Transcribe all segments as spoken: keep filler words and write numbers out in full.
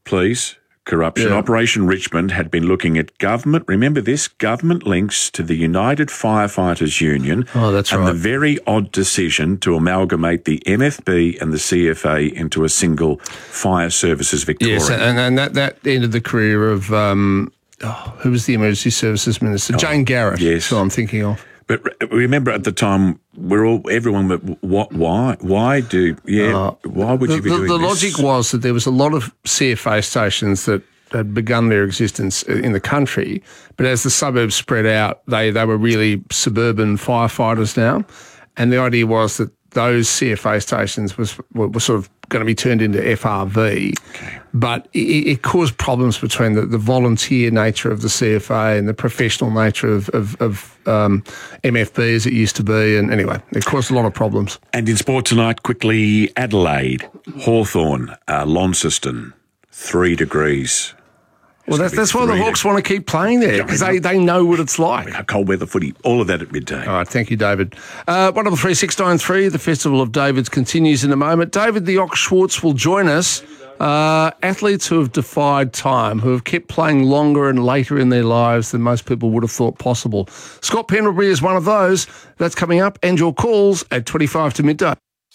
please. Corruption. Yeah. Operation Richmond had been looking at government, remember this, government links to the United Firefighters Union. Oh, that's and right. the very odd decision to amalgamate the M F B and the C F A into a single Fire Services Victoria. Yes, and, and that, that ended the career of, um, oh, who was the Emergency Services Minister? Oh, Jane Garrett. yes. Who I'm thinking of. But remember at the time, we're all everyone. What? Why? Why do? Yeah. Uh, why would you the, be doing the, the this? logic was that there was a lot of C F A stations that had begun their existence in the country, but as the suburbs spread out, they they were really suburban firefighters now, and the idea was that those C F A stations was were, were sort of going to be turned into F R V, okay. but it, it caused problems between the, the volunteer nature of the C F A and the professional nature of, of, of um, M F B as it used to be, and anyway, it caused a lot of problems. And in sport tonight, quickly, Adelaide, Hawthorn, uh, Launceston, three degrees. Well, that's, that's why the Hawks want to keep playing there, because they, they know what it's like. Cold weather footy, all of that at midday. All right, thank you, David. Uh, one double three six nine three, the Festival of Davids continues in a moment. David the Ox Schwartz will join us. Uh, athletes who have defied time, who have kept playing longer and later in their lives than most people would have thought possible. Scott Pendlebury is one of those. That's coming up, and your calls at twenty-five to midday.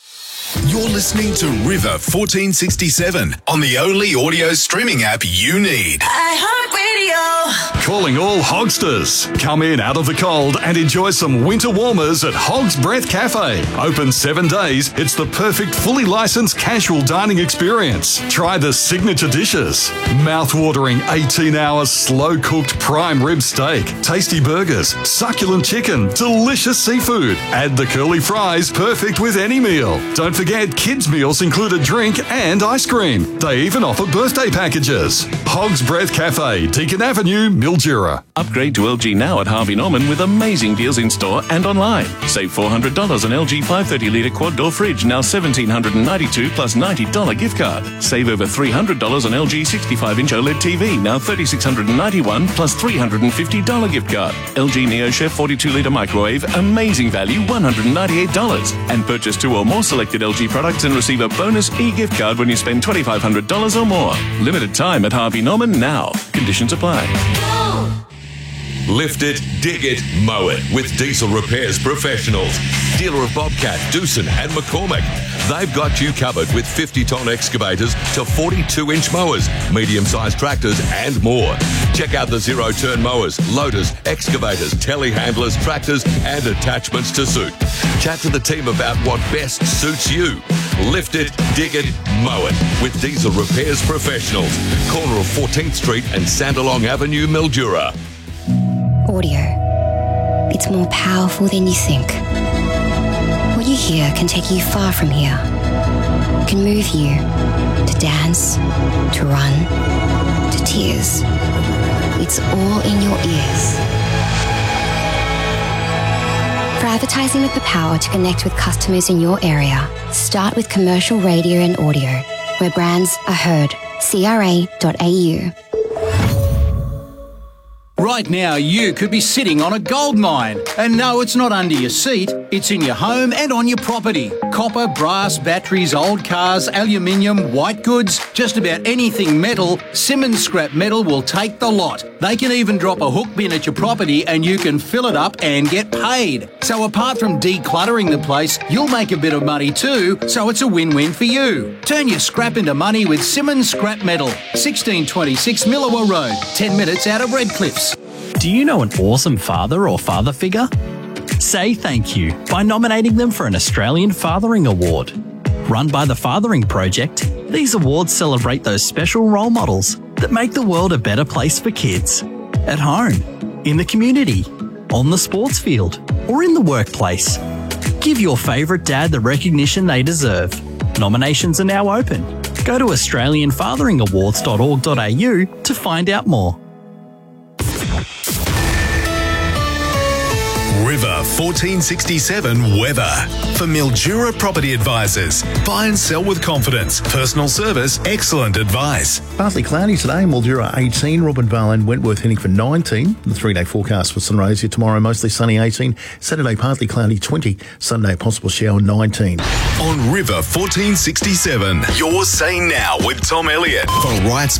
You're listening to River fourteen sixty-seven on the only audio streaming app you need. iHeartRadio. Calling all Hogsters. Come in out of the cold and enjoy some winter warmers at Hog's Breath Cafe. Open seven days, it's the perfect fully licensed casual dining experience. Try the signature dishes. Mouth-watering eighteen-hour slow-cooked prime rib steak, tasty burgers, succulent chicken, delicious seafood. Add the curly fries, perfect with any meal. Don't forget, kids' meals include a drink and ice cream. They even offer birthday packages. Hog's Breath Cafe, Deakin Avenue, Mildura. Upgrade to L G now at Harvey Norman with amazing deals in store and online. Save four hundred dollars on L G five hundred thirty litre quad door fridge, now one thousand seven hundred ninety-two dollars plus ninety dollars gift card. Save over three hundred dollars on L G sixty-five inch OLED T V, now three thousand six hundred ninety-one dollars plus three hundred fifty dollars gift card. L G NeoChef forty-two litre microwave, amazing value, one hundred ninety-eight dollars. And purchase two or more selected L G products and receive a bonus e-gift card when you spend twenty-five hundred dollars or more. Limited time at Harvey Norman now. Conditions apply. Lift it, dig it, mow it with Diesel Repairs Professionals. Dealer of Bobcat, Doosan and McCormick. They've got you covered with fifty-tonne excavators to forty-two inch mowers, medium-sized tractors and more. Check out the zero-turn mowers, loaders, excavators, telehandlers, tractors and attachments to suit. Chat to the team about what best suits you. Lift it, dig it, mow it with Diesel Repairs Professionals. Corner of fourteenth Street and Sandalong Avenue, Mildura. Audio. It's more powerful than you think. What you hear can take you far from here. It can move you to dance, to run, to tears. It's all in your ears. For advertising with the power to connect with customers in your area, start with commercial radio and audio, where brands are heard. C R A dot A U. Right now, you could be sitting on a gold mine. And no, it's not under your seat. It's in your home and on your property. Copper, brass, batteries, old cars, aluminium, white goods, just about anything metal, Simmons Scrap Metal will take the lot. They can even drop a hook bin at your property and you can fill it up and get paid. So apart from decluttering the place, you'll make a bit of money too, so it's a win-win for you. Turn your scrap into money with Simmons Scrap Metal. sixteen twenty-six Millawa Road, ten minutes out of Redcliffs. Do you know an awesome father or father figure? Say thank you by nominating them for an Australian Fathering Award. Run by the Fathering Project, these awards celebrate those special role models that make the world a better place for kids. At home, in the community, on the sports field, or in the workplace. Give your favourite dad the recognition they deserve. Nominations are now open. Go to australian fathering awards dot org dot a u to find out more. River fourteen sixty-seven weather. For Mildura Property Advisors. Buy and sell with confidence. Personal service, excellent advice. Partly cloudy today, Mildura eighteen, Robinvale and Wentworth heading for nineteen. The three-day forecast for Sunraysia tomorrow, mostly sunny eighteen. Saturday, partly cloudy twenty. Sunday, possible shower nineteen. On River fourteen sixty-seven, you're saying now with Tom Elliott. For rights